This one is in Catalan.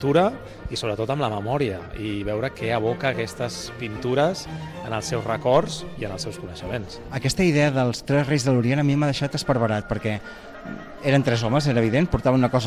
lectura i sobretot amb la memòria i veure què aboca aquestes pintures en els seus records i en els seus coneixements. Aquesta idea dels tres reis de l'Orient a mi m'ha deixat esparverat, perquè eren tres homes, era evident, portaven una cosa